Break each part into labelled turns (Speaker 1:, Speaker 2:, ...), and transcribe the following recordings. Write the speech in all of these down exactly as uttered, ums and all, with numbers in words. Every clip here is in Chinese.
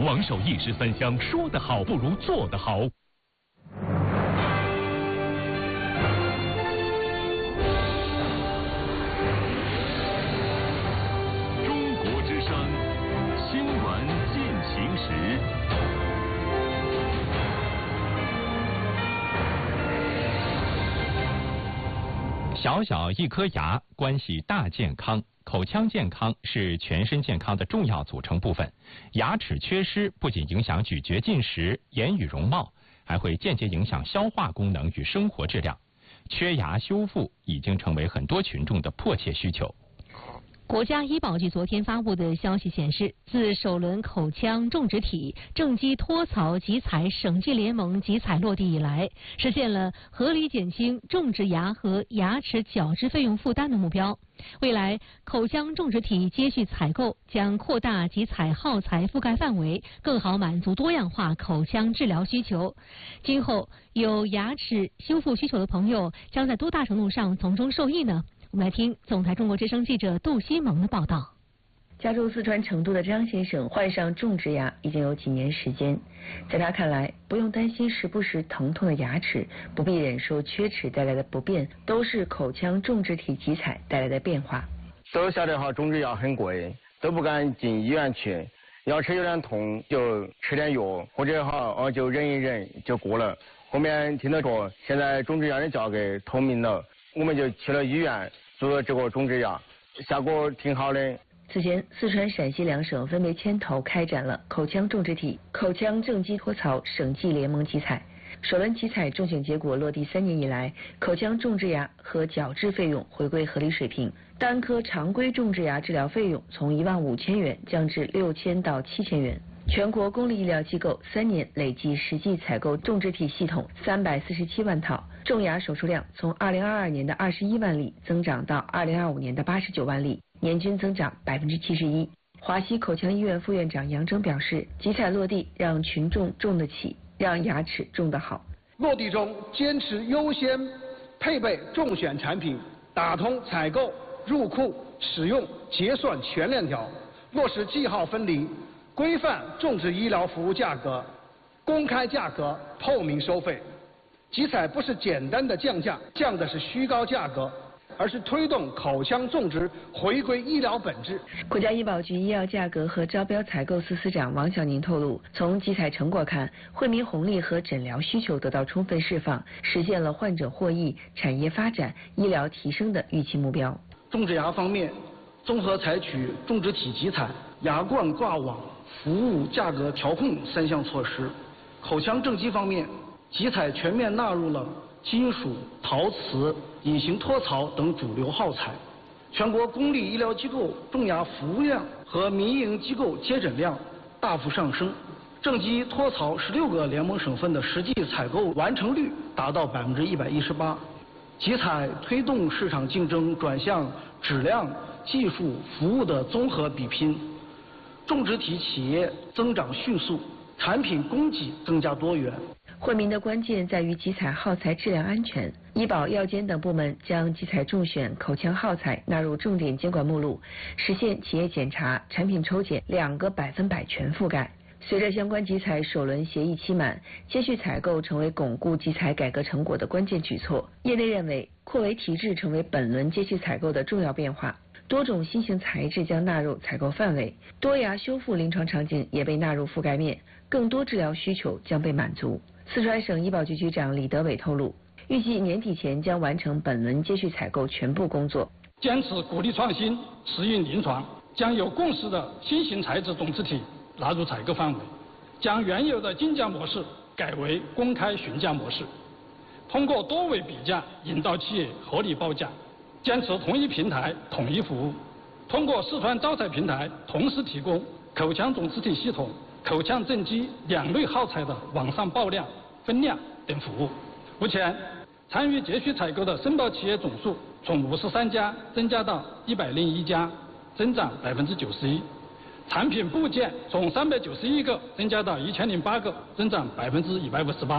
Speaker 1: 王守一时三香，说得好不如做得好。中国之声，新闻进行时。小小一颗牙，关系大健康。口腔健康是全身健康的重要组成部分。牙齿缺失不仅影响咀嚼进食、言语容貌，还会间接影响消化功能与生活质量。缺牙修复已经成为很多群众的迫切需求。
Speaker 2: 国家医保局昨天发布的消息显示，自首轮口腔种植体正畸托槽集采省际联盟集采落地以来，实现了合理减轻种植牙和牙齿矫治费用负担的目标。未来，口腔种植体接续采购将扩大集采耗材覆盖范围，更好满足多样化口腔治疗需求。今后有牙齿修复需求的朋友将在多大程度上从中受益呢？我们来听总台中国之声记者杜西蒙的报道。
Speaker 3: 家住四川成都的张先生患上种植牙已经有几年时间，在他看来，不用担心时不时疼痛的牙齿，不必忍受缺齿带来的不便，都是口腔种植体集采带来的变化。
Speaker 4: 都晓得哈，种植牙很贵，都不敢进医院去，牙齿有点痛就吃点药，或者哈哦就忍一忍就过了。后面听到说现在种植牙的价格透明了，我们就去了医院做了这个种植牙，效果挺好的。
Speaker 3: 此前，四川、陕西两省分别牵头开展了口腔种植体、口腔正畸托槽省际联盟集采。首轮集采中选结果落地三年以来，口腔种植牙和矫治费用回归合理水平，单颗常规种植牙治疗费用从一万五千元降至六千到七千元。全国公立医疗机构三年累计实际采购种植体系统三百四十七万套，种牙手术量从二零二二年的二十一万例增长到二零二五年的八十九万例，年均增长百分之七十一。华西口腔医院副院长杨征表示，集采落地让群众种得起，让牙齿种得好。
Speaker 5: 落地中坚持优先配备中选产品，打通采购、入库、使用、结算全链条，落实记号分离，规范种植医疗服务价格，公开价格，透明收费。集采不是简单的降价，降的是虚高价格，而是推动口腔种植回归医疗本质。
Speaker 3: 国家医保局医药价格和招标采购司司长王小宁透露，从集采成果看，惠民红利和诊疗需求得到充分释放，实现了患者获益、产业发展、医疗提升的预期目标。
Speaker 5: 种植牙方面，综合采取种植体集采、牙冠挂网、服务价格调控三项措施。口腔正畸方面，集采全面纳入了金属、陶瓷、隐形托槽等主流耗材。全国公立医疗机构种牙服务量和民营机构接诊量大幅上升，正畸托槽十六个联盟省份的实际采购完成率达到百分之一百一十八。集采推动市场竞争转向质量、技术、服务的综合比拼，种植体企业增长迅速，产品供给更加多元。
Speaker 3: 惠民的关键在于集采耗材质量安全，医保、药监等部门将集采中选口腔耗材纳入重点监管目录，实现企业检查、产品抽检两个百分百全覆盖。随着相关集采首轮协议期满，接续采购成为巩固集采改革成果的关键举措。业内认为，扩围体制成为本轮接续采购的重要变化，多种新型材质将纳入采购范围，多牙修复临床场景也被纳入覆盖面，更多治疗需求将被满足。四川省医保局局长李德伟透露，预计年底前将完成本轮接续采购全部工作。
Speaker 6: 坚持鼓励创新、适应临床，将有共识的新型材质种植体纳入采购范围，将原有的竞价模式改为公开询价模式，通过多维比价引导企业合理报价，坚持同一平台统一服务，通过四川招采平台同时提供口腔种植体系统、口腔正畸两类耗材的网上报量、分量等服务。目前，参与接续采购的申报企业总数从五十三家增加到一百零一家，增长百分之九十一。产品部件从三百九十一个增加到一千零八个，增长百分之一百五十八。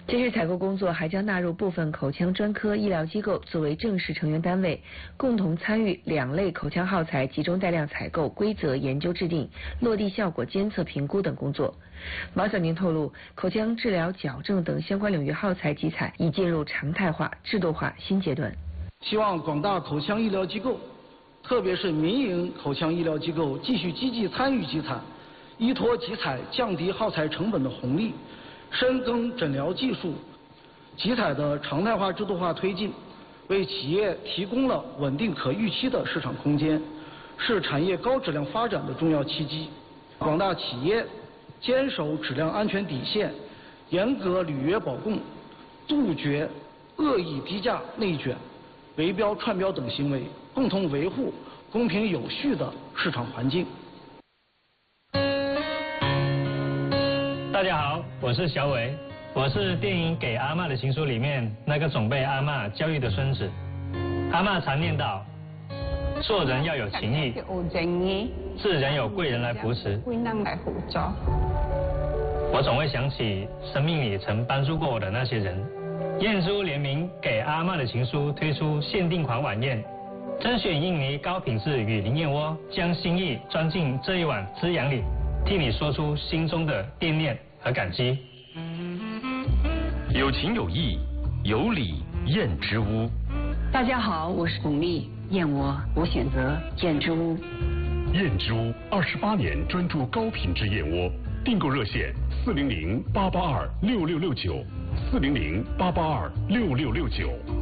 Speaker 3: 这次采购工作还将纳入部分口腔专科医疗机构作为正式成员单位，共同参与两类口腔耗材集中带量采购规则研究制定、落地效果监测评估等工作。王小宁透露，口腔治疗矫正等相关领域耗材集采已进入常态化、制度化新阶段。
Speaker 5: 希望广大口腔医疗机构，特别是民营口腔医疗机构，继续积极参与集采，依托集采降低耗材成本的红利，深耕诊疗技术，集采的常态化、制度化推进，为企业提供了稳定可预期的市场空间，是产业高质量发展的重要契机。广大企业坚守质量安全底线，严格履约保供，杜绝恶意低价内卷、围标串标等行为，共同维护公平有序的市场环境。
Speaker 7: 大家好，我是小伟，我是电影《给阿嬷的情书》里面那个总被阿嬷教育的孙子。阿嬷常念叨，做人要有情义，自然有贵人来扶持。我总会想起生命里曾帮助过我的那些人。燕珠联名《给阿嬷的情书》推出限定款晚宴，甄选印尼高品质雨林燕窝，将心意装进这一碗滋养里，替你说出心中的惦念和感激。
Speaker 1: 有情有义，有礼燕之屋。
Speaker 8: 大家好，我是巩俐，燕窝我选择燕之屋。
Speaker 9: 燕之屋二十八年专注高品质燕窝，订购热线四零零八八二六六六九，四零零八八二六六六九。